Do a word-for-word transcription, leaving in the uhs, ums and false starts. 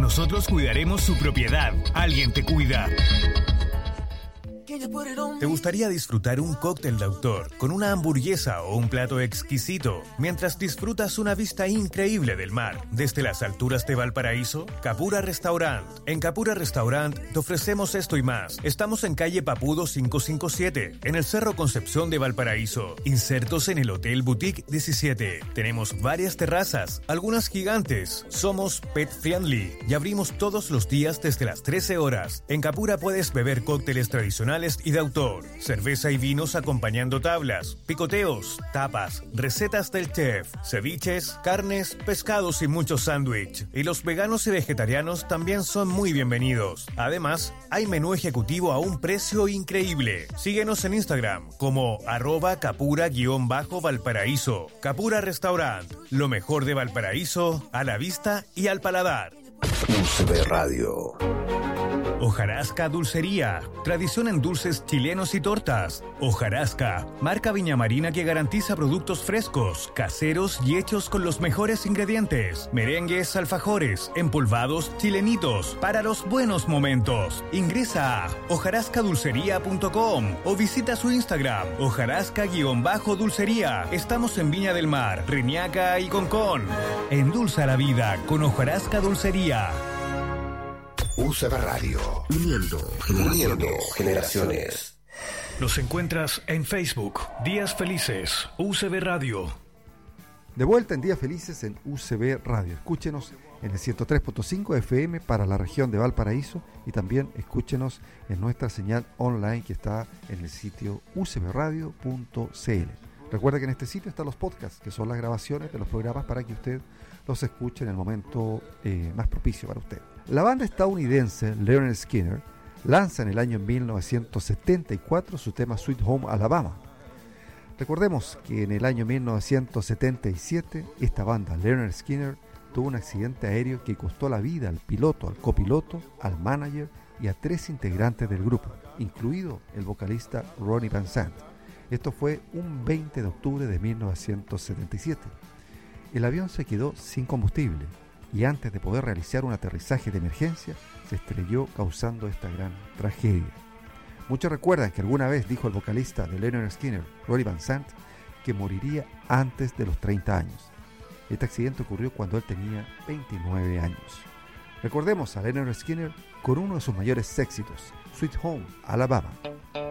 Nosotros cuidaremos su propiedad. Alguien te cuida. ¿Te gustaría disfrutar un cóctel de autor con una hamburguesa o un plato exquisito mientras disfrutas una vista increíble del mar desde las alturas de Valparaíso? Capura Restaurant. En Capura Restaurant te ofrecemos esto y más. Estamos en calle Papudo quinientos cincuenta y siete, en el Cerro Concepción de Valparaíso, insertos en el Hotel Boutique diecisiete. Tenemos varias terrazas, algunas gigantes. Somos pet friendly y abrimos todos los días desde las trece horas. En Capura puedes beber cócteles tradicionales y de autor, cerveza y vinos acompañando tablas, picoteos, tapas, recetas del chef, ceviches, carnes, pescados y muchos sándwich. Y los veganos y vegetarianos también son muy bienvenidos. Además, hay menú ejecutivo a un precio increíble. Síguenos en Instagram como arroba capura-valparaíso. Capura Restaurant, lo mejor de Valparaíso a la vista y al paladar. U C B Radio. Hojarasca Dulcería, tradición en dulces chilenos y tortas. Hojarasca, marca Viña Marina que garantiza productos frescos, caseros y hechos con los mejores ingredientes. Merengues, alfajores, empolvados, chilenitos, para los buenos momentos. Ingresa a hojarasca dulcería punto com o visita su Instagram, hojarasca-dulcería. Estamos en Viña del Mar, Reñaca y Concón. Endulza la vida con Hojarasca Dulcería. U C B Radio, uniendo, uniendo generaciones. Nos encuentras en Facebook, Días Felices, U C B Radio. De vuelta en Días Felices en U C B Radio. Escúchenos en el ciento tres punto cinco F M para la región de Valparaíso y también escúchenos en nuestra señal online que está en el sitio u c b radio punto c l. Recuerda que en este sitio están los podcasts, que son las grabaciones de los programas para que usted los escuche en el momento eh, más propicio para usted. La banda estadounidense Lynyrd Skynyrd lanza en el año mil novecientos setenta y cuatro su tema Sweet Home Alabama. Recordemos que en el año mil novecientos setenta y siete esta banda Lynyrd Skynyrd tuvo un accidente aéreo que costó la vida al piloto, al copiloto, al manager y a tres integrantes del grupo, incluido el vocalista Ronnie Van Zant. Esto fue un veinte de octubre de mil novecientos setenta y siete. El avión se quedó sin combustible y antes de poder realizar un aterrizaje de emergencia se estrelló, causando esta gran tragedia. Muchos recuerdan que alguna vez dijo el vocalista de Lynyrd Skynyrd, Ronnie Van Zant, que moriría antes de los treinta años. Este accidente ocurrió cuando él tenía veintinueve años. Recordemos a Lynyrd Skynyrd con uno de sus mayores éxitos, Sweet Home Alabama.